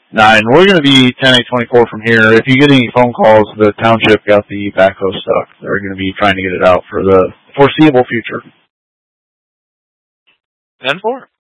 9. We're going to be 10/8/24 from here. If you get any phone calls, the township got the backhoe stuck. They're going to be trying to get it out for the foreseeable future. 10-4.